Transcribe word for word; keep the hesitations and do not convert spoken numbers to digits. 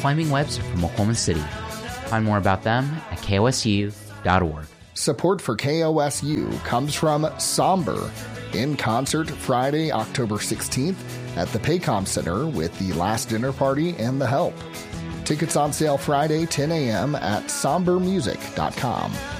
Flaming Lips are from Oklahoma City. Find more about them at K O S U dot org. Support for K O S U comes from Somber, in concert Friday, October sixteenth at the Paycom Center with The Last Dinner Party and The Help. Tickets on sale Friday, ten a.m. at somber music dot com.